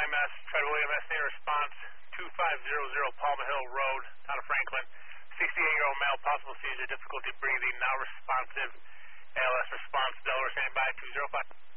IMS, Treadwell EMS, response 2500 Palmer Hill Road, town of Franklin. 68-year-old male, possible seizure, difficulty breathing, now responsive. ALS response, Delaware, standing by 205.